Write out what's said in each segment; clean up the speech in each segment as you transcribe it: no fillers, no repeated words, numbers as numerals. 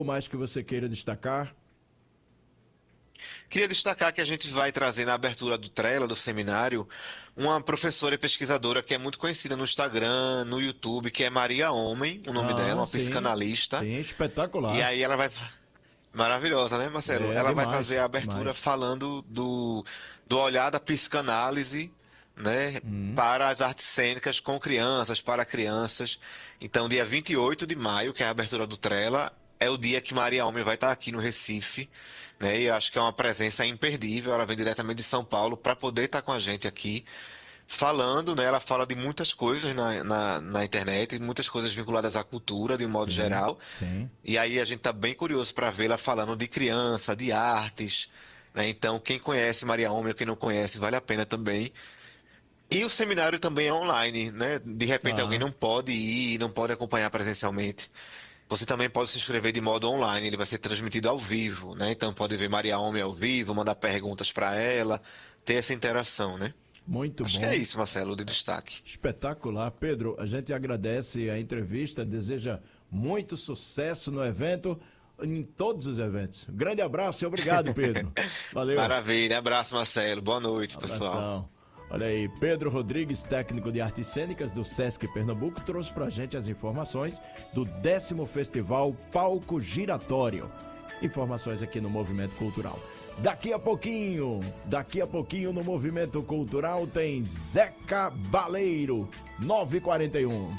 mais que você queira destacar? Queria destacar que a gente vai trazer na abertura do Trela, do seminário, uma professora e pesquisadora que é muito conhecida no Instagram, no YouTube, que é Maria Homem, o nome dela, Ah, uma sim. psicanalista. Sim, E espetacular. aí ela vai. Maravilhosa, né, Marcelo? É Ela vai fazer a demais, abertura demais. falando do olhar da psicanálise, né, Hum. para as artes cênicas com crianças, para crianças. Então, dia 28 de maio, que é a abertura do Trela, é o dia que Maria Homem vai estar aqui no Recife, né? E eu acho que é uma presença imperdível. Ela vem diretamente de São Paulo para poder estar com a gente aqui falando, né? Ela fala de muitas coisas na internet, muitas coisas vinculadas à cultura, de um modo Sim, geral. sim. E aí a gente está bem curioso para vê-la falando de criança, de artes, né? Então, quem conhece Maria Homem ou quem não conhece, vale a pena também. E o seminário também é online, né? De repente alguém Ah, não pode ir, não pode acompanhar presencialmente. Você também pode se inscrever de modo online, ele vai ser transmitido ao vivo, né? Então pode ver Maria Homem ao vivo, mandar perguntas para ela, ter essa interação, né? muito Acho que é bom. isso, Marcelo, de destaque. Espetacular. Pedro, a gente agradece a entrevista, deseja muito sucesso no evento, em todos os eventos. Grande abraço e obrigado, Pedro. Valeu. Maravilha, abraço, Marcelo. Boa noite, pessoal. Abração. Olha aí, Pedro Rodrigues, técnico de artes cênicas do Sesc Pernambuco, trouxe pra gente as informações do 10º Festival Palco Giratório. Informações aqui no Movimento Cultural. Daqui a pouquinho no Movimento Cultural tem Zeca Baleiro, 9h41.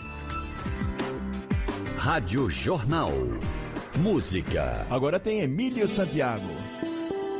Rádio Jornal. Música. Agora tem Emílio Santiago.